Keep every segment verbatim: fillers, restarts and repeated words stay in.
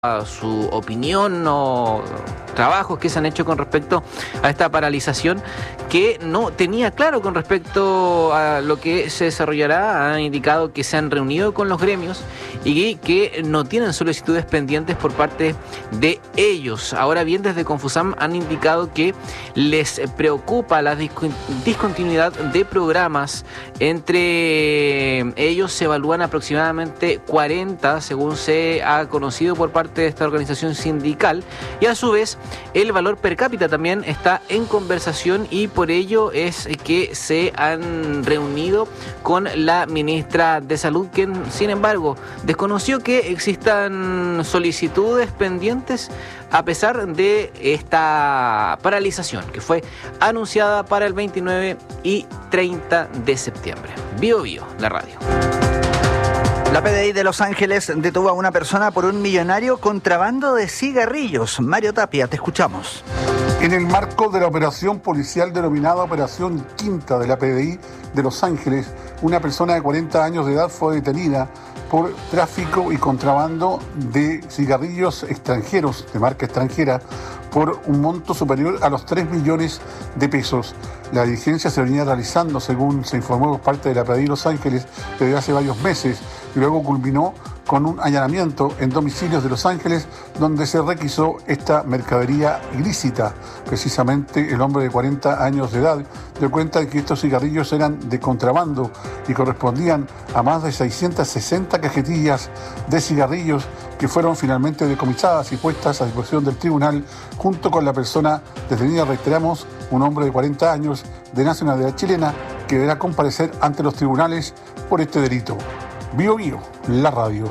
a su opinión o trabajos que se han hecho con respecto a esta paralización que no tenía claro con respecto a lo que se desarrollará. Han indicado que se han reunido con los gremios y que no tienen solicitudes pendientes por parte de ellos. Ahora bien, desde Confusam han indicado que les preocupa la discontinuidad de programas. Entre ellos se evalúan aproximadamente cuarenta, según se ha conocido por parte de esta organización sindical, y a su vez el valor per cápita también está en conversación, y por ello es que se han reunido con la ministra de Salud, quien sin embargo desconoció que existan solicitudes pendientes a pesar de esta paralización que fue anunciada para el veintinueve y treinta de septiembre. Bio Bio, la radio. La P D I de Los Ángeles detuvo a una persona por un millonario contrabando de cigarrillos. Mario Tapia, te escuchamos. En el marco de la operación policial denominada Operación Quinta de la P D I de Los Ángeles, una persona de cuarenta años de edad fue detenida por tráfico y contrabando de cigarrillos extranjeros, de marca extranjera, por un monto superior a los tres millones de pesos. La diligencia se venía realizando, según se informó por parte de la P D I Los Ángeles, desde hace varios meses, y luego culminó con un allanamiento en domicilios de Los Ángeles, donde se requisó esta mercadería ilícita. Precisamente el hombre de cuarenta años de edad dio cuenta de que estos cigarrillos eran de contrabando y correspondían a más de seiscientas sesenta cajetillas de cigarrillos que fueron finalmente decomisadas y puestas a disposición del tribunal, junto con la persona detenida, reiteramos, un hombre de cuarenta años de nacionalidad chilena, que deberá comparecer ante los tribunales por este delito. Bio Bio, la radio.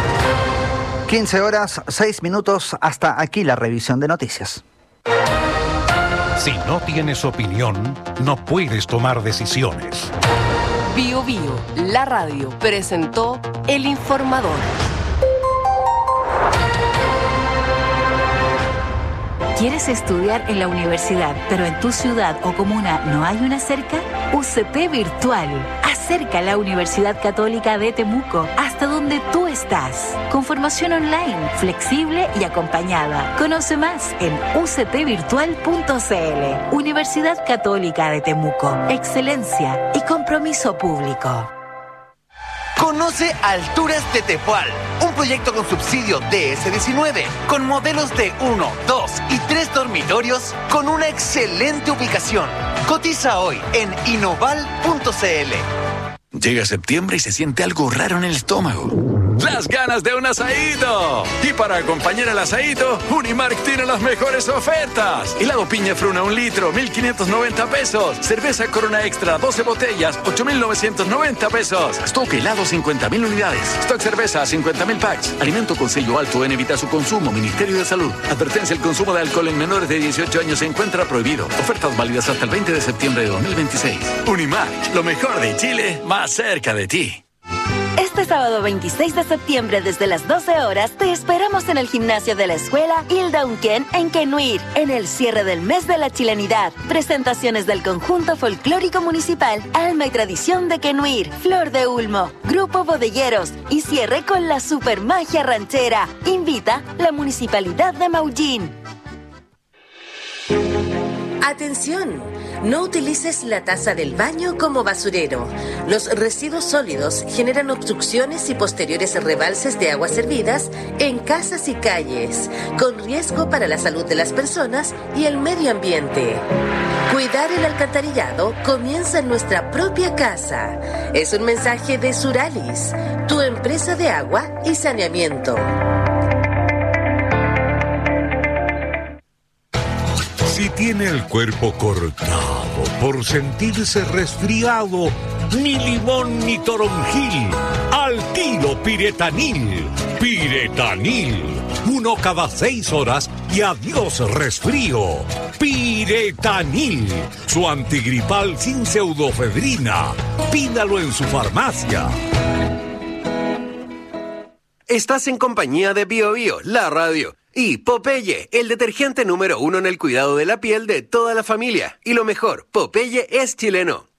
quince horas, seis minutos, hasta aquí la revisión de noticias. Si no tienes opinión, no puedes tomar decisiones. Bio Bio, la radio, presentó El Informador. ¿Quieres estudiar en la universidad, pero en tu ciudad o comuna no hay una cerca? U C T Virtual. Acerca la Universidad Católica de Temuco hasta donde tú estás. Con formación online, flexible y acompañada. Conoce más en u c t virtual punto c l. Universidad Católica de Temuco. Excelencia y compromiso público. Conoce Alturas de Tepual, un proyecto con subsidio D S diecinueve, con modelos de uno, dos y tres dormitorios, con una excelente ubicación. Cotiza hoy en inoval punto c l. Llega septiembre y se siente algo raro en el estómago. ¡Las ganas de un asaído! Y para acompañar el asaído, Unimark tiene las mejores ofertas. Helado piña fruna un litro, mil quinientos noventa pesos. Cerveza Corona Extra, doce botellas, ocho mil novecientos noventa pesos. Stock helado, cincuenta mil unidades. Stock cerveza, cincuenta mil packs. Alimento con sello alto en evita su consumo. Ministerio de Salud. Advertencia: el consumo de alcohol en menores de dieciocho años se encuentra prohibido. Ofertas válidas hasta el veinte de septiembre de dos mil veintiséis. Unimark, lo mejor de Chile, más cerca de ti. Este sábado veintiséis de septiembre desde las doce horas te esperamos en el gimnasio de la escuela Hilda Unquén en Quenuir, en el cierre del mes de la chilenidad. Presentaciones del conjunto folclórico municipal Alma y Tradición de Quenuir, Flor de Ulmo, Grupo Bodegueros y cierre con la supermagia ranchera. Invita la Municipalidad de Maullín. ¡Atención! No utilices la taza del baño como basurero. Los residuos sólidos generan obstrucciones y posteriores rebalses de aguas servidas en casas y calles, con riesgo para la salud de las personas y el medio ambiente. Cuidar el alcantarillado comienza en nuestra propia casa. Es un mensaje de Suralis, tu empresa de agua y saneamiento. Si tiene el cuerpo cortado por sentirse resfriado, ni limón ni toronjil, al tiro Piretanil. Piretanil, uno cada seis horas y adiós resfrío. Piretanil, su antigripal sin pseudofedrina. Pídalo en su farmacia. Estás en compañía de Bio Bio, la radio. Y Popeye, el detergente número uno en el cuidado de la piel de toda la familia. Y lo mejor, Popeye es chileno.